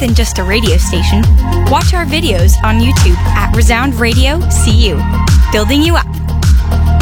than just a radio station. Watch our videos on YouTube at Resound Radio CU, building you up.